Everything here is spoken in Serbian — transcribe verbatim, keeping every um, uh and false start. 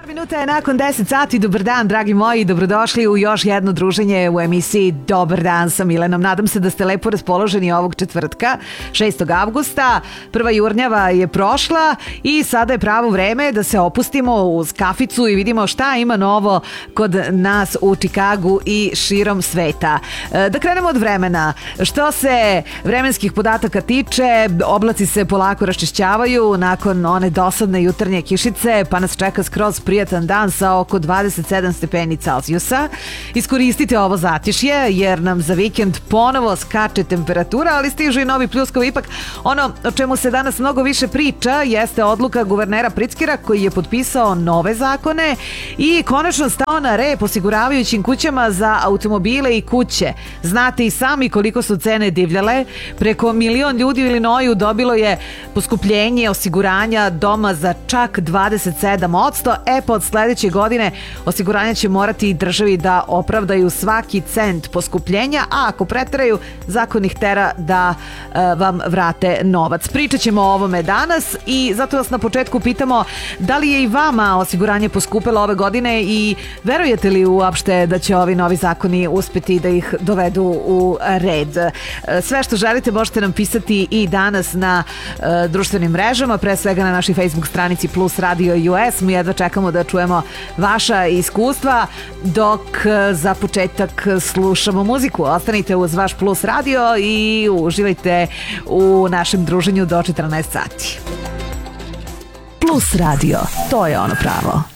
Minuta je nakon deset sati. Dobar dan, dragi moji, dobrodošli u još jedno druženje u emisiji Dobar dan sa Milenom. Nadam se da ste lepo raspoloženi ovog četvrtka, šestog avgusta. Prva jurnjava je prošla i sada je pravo vreme da se opustimo uz kaficu i vidimo šta ima novo kod nas u Čikagu i širom sveta. Da krenemo od vremena. Što se vremenskih podataka tiče, oblaci se polako raščišćavaju nakon one dosadne jutarnje kišice, pa nas čeka skroz prijatan dan sa oko dvadeset sedam stepeni Celzijusa. Iskoristite ovo zatišje jer nam za vikend ponovo skače temperatura, ali stižu i novi pljuskovi. Ipak ono o čemu se danas mnogo više priča jeste odluka guvernera Pritzkera koji je potpisao nove zakone i konačno stao na rep osiguravajućim kućama za automobile i kuće. Znate i sami koliko su cene divljale. Preko milion ljudi u Illinoisu dobilo je poskupljenje osiguranja doma za čak dvadeset sedam posto. E pa od sledeće godine osiguranja će morati i državi da opravdaju svaki cent poskupljenja, a ako preteraju, zakon ih tera da e, vam vrate novac. Pričat ćemo o ovome danas i zato vas na početku pitamo da li je i vama osiguranje poskupelo ove godine i verujete li uopšte da će ovi novi zakoni uspeti da ih dovedu u red. E, sve što želite možete nam pisati i danas na e, društvenim mrežama, pre svega na našoj Facebook stranici Plus Radio U S. Mi jedva čekamo da čujemo vaša iskustva dok za početak slušamo muziku. Ostanite uz vaš Plus Radio i uživajte u našem druženju do četrnaest sati. Plus Radio, to je ono pravo.